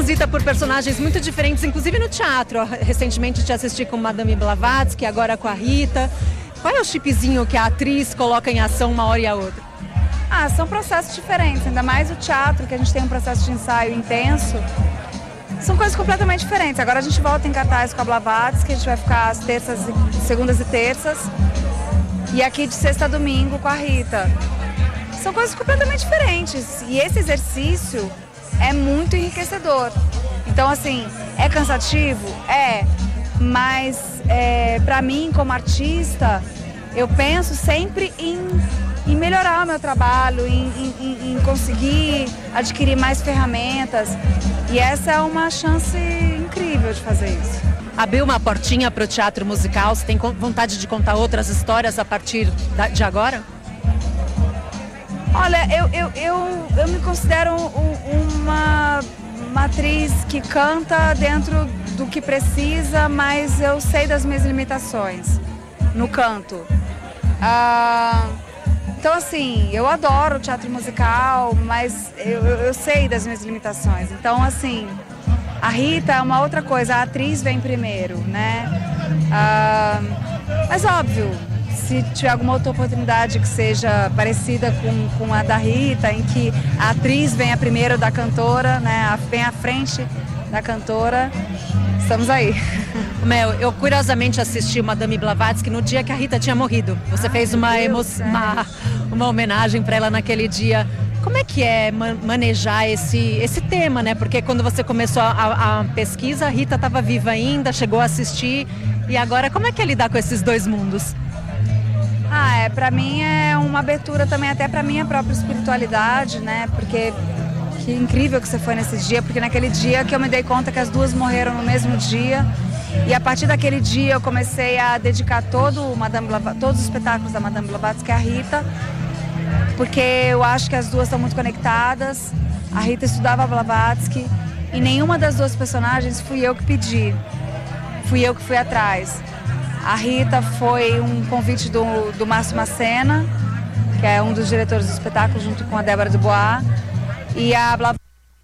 transita por personagens muito diferentes, inclusive no teatro. Recentemente te assisti com Madame Blavatsky, agora com a Rita. Qual é o chipzinho que a atriz coloca em ação uma hora e a outra? São processos diferentes, ainda mais o teatro, que a gente tem um processo de ensaio intenso. São coisas completamente diferentes. Agora a gente volta em cartaz com a Blavatsky, a gente vai ficar às segundas e terças. E aqui de sexta a domingo com a Rita. São coisas completamente diferentes. E esse exercício é muito enriquecedor. Então, assim, é cansativo? É. Mas, pra mim, como artista, eu penso sempre em melhorar o meu trabalho, em conseguir adquirir mais ferramentas. E essa é uma chance incrível de fazer isso. Abriu uma portinha para o teatro musical? Você tem vontade de contar outras histórias a partir de agora? Olha, eu me considero uma atriz que canta dentro do que precisa, mas eu sei das minhas limitações no canto. Então, assim, eu adoro o teatro musical, mas eu sei das minhas limitações. Então, assim, a Rita é uma outra coisa, a atriz vem primeiro, né? Mas, óbvio, se tiver alguma outra oportunidade que seja parecida com a da Rita, em que a atriz venha primeiro da cantora, né? Vem à frente da cantora, estamos aí. Mel, eu curiosamente assisti o Madame Blavatsky no dia que a Rita tinha morrido. Você fez uma homenagem para ela naquele dia. Como é que é manejar esse tema, né? Porque quando você começou a pesquisa, a Rita estava viva ainda, chegou a assistir. E agora, como é que é lidar com esses dois mundos? Para mim é uma abertura também até para minha própria espiritualidade, né? Porque que incrível que você foi nesse dia, porque naquele dia que eu me dei conta que as duas morreram no mesmo dia. E a partir daquele dia eu comecei a dedicar todos os espetáculos da Madame Blavatsky à Rita, porque eu acho que as duas estão muito conectadas. A Rita estudava Blavatsky e nenhuma das duas personagens fui eu que pedi, fui eu que fui atrás. A Rita foi um convite do Márcio Macena, que é um dos diretores do espetáculo, junto com a Débora Dubois, e a Blavatsky.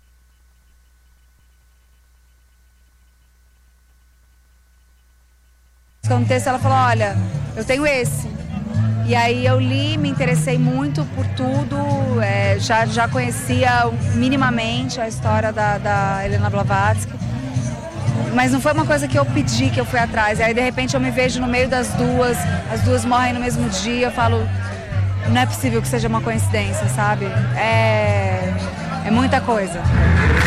No texto ela falou, olha, eu tenho esse. E aí eu li, me interessei muito por tudo, já conhecia minimamente a história da Helena Blavatsky, mas não foi uma coisa que eu pedi, que eu fui atrás. E aí de repente eu me vejo no meio das duas, as duas morrem no mesmo dia, eu falo, não é possível que seja uma coincidência, sabe? É muita coisa.